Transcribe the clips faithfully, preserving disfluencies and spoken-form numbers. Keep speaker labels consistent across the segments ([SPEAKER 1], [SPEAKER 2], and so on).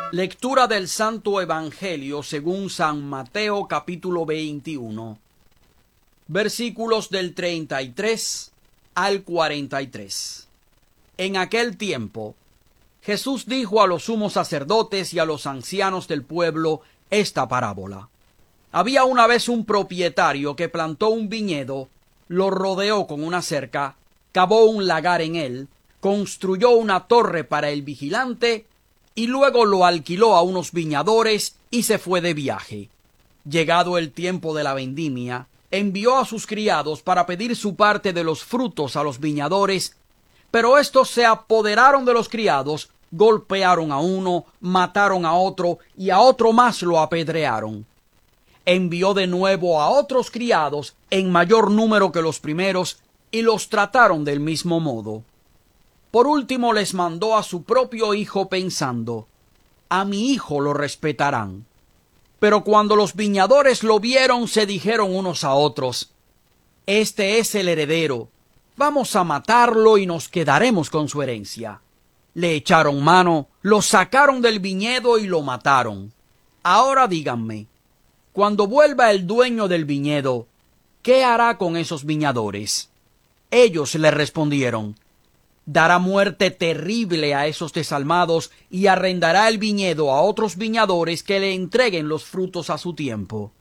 [SPEAKER 1] Lectura del Santo Evangelio según San Mateo capítulo veintiuno, versículos del treinta y tres al cuarenta y tres. En aquel tiempo, Jesús dijo a los sumos sacerdotes y a los ancianos del pueblo esta parábola. Había una vez un propietario que plantó un viñedo, lo rodeó con una cerca, cavó un lagar en él, construyó una torre para el vigilante y luego lo alquiló a unos viñadores y se fue de viaje. Llegado el tiempo de la vendimia, envió a sus criados para pedir su parte de los frutos a los viñadores, pero estos se apoderaron de los criados, golpearon a uno, mataron a otro y a otro más lo apedrearon. Envió de nuevo a otros criados en mayor número que los primeros y los trataron del mismo modo. Por último les mandó a su propio hijo pensando, a mi hijo lo respetarán. Pero cuando los viñadores lo vieron se dijeron unos a otros, este es el heredero, vamos a matarlo y nos quedaremos con su herencia. Le echaron mano, lo sacaron del viñedo y lo mataron. Ahora díganme, cuando vuelva el dueño del viñedo, ¿qué hará con esos viñadores? Ellos le respondieron, dará muerte terrible a esos desalmados y arrendará el viñedo a otros viñadores que le entreguen los frutos a su tiempo.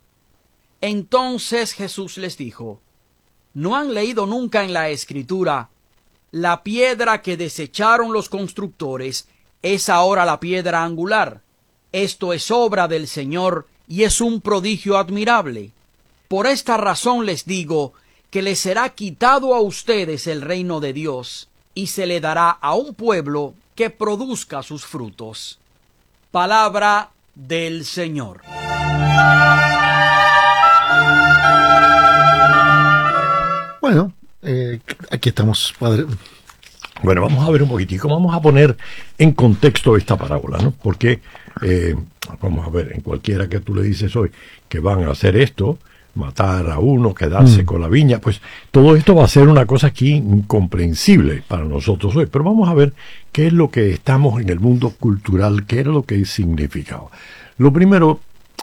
[SPEAKER 1] Entonces Jesús les dijo, ¿no han leído nunca en la Escritura, la piedra que desecharon los constructores es ahora la piedra angular? Esto es obra del Señor y es un prodigio admirable. Por esta razón les digo que les será quitado a ustedes el reino de Dios y se le dará a un pueblo que produzca sus frutos. Palabra del Señor.
[SPEAKER 2] Bueno, eh, aquí estamos, padre.
[SPEAKER 3] Bueno, vamos a ver un poquitico, vamos a poner en contexto esta parábola, ¿no? Porque, eh, vamos a ver, en cualquiera que tú le dices hoy que van a hacer esto, matar a uno, quedarse mm. con la viña, pues todo esto va a ser una cosa aquí incomprensible para nosotros hoy. Pero vamos a ver qué es lo que estamos en el mundo cultural, qué era lo que significaba. Lo primero,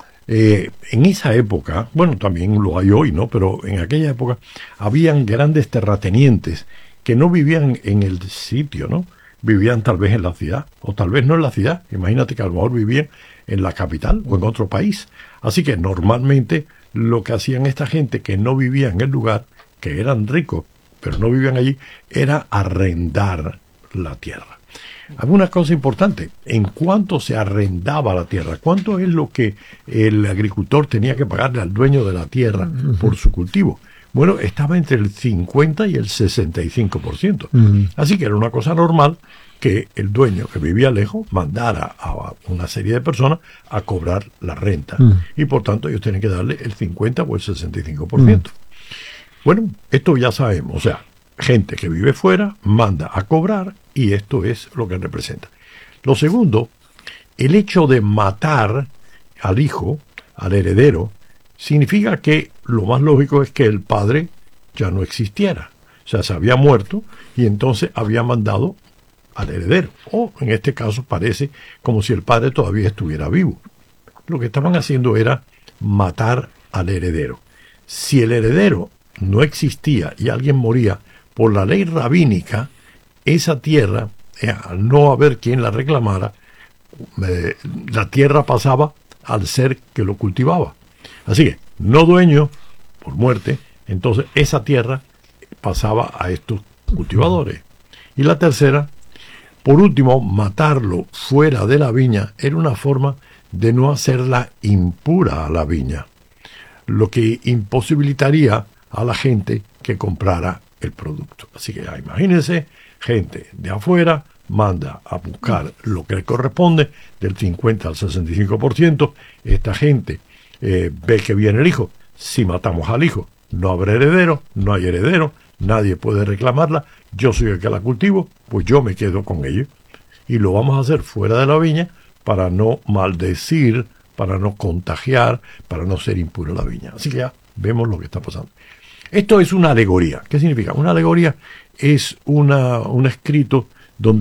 [SPEAKER 3] eh, en esa época, bueno, también lo hay hoy, ¿no? Pero en aquella época habían grandes terratenientes que no vivían en el sitio, ¿no? Vivían tal vez en la ciudad, o tal vez no en la ciudad. Imagínate que a lo mejor vivían en la capital o en otro país. Así que normalmente lo que hacían esta gente que no vivía en el lugar, que eran ricos, pero no vivían allí, era arrendar la tierra. Había una cosa importante, en cuánto se arrendaba la tierra, cuánto es lo que el agricultor tenía que pagarle al dueño de la tierra por su cultivo. Bueno, estaba entre el cincuenta y el sesenta y cinco por ciento. Uh-huh. Así que era una cosa normal que el dueño que vivía lejos mandara a una serie de personas a cobrar la renta. Uh-huh. Y por tanto ellos tienen que darle el cincuenta o el sesenta y cinco por ciento. Uh-huh. Bueno, esto ya sabemos. O sea, gente que vive fuera manda a cobrar y esto es lo que representa. Lo segundo, el hecho de matar al hijo, al heredero, significa que lo más lógico es que el padre ya no existiera. O sea, se había muerto y entonces había mandado al heredero. O en este caso parece como si el padre todavía estuviera vivo. Lo que estaban haciendo era matar al heredero. Si el heredero no existía y alguien moría, por la ley rabínica, esa tierra, eh, al no haber quien la reclamara, eh, la tierra pasaba al ser que lo cultivaba. Así que, no dueño, por muerte, entonces esa tierra pasaba a estos cultivadores. Y la tercera, por último, matarlo fuera de la viña era una forma de no hacerla impura a la viña, lo que imposibilitaría a la gente que comprara el producto. Así que ya, imagínense, gente de afuera manda a buscar lo que le corresponde, del cincuenta al sesenta y cinco por ciento, esta gente Eh, ve que viene el hijo. Si matamos al hijo, no habrá heredero, no hay heredero, nadie puede reclamarla, yo soy el que la cultivo, pues yo me quedo con ello. Y lo vamos a hacer fuera de la viña para no maldecir, para no contagiar, para no ser impura la viña. Así que ya vemos lo que está pasando. Esto es una alegoría. ¿Qué significa? Una alegoría es una, un escrito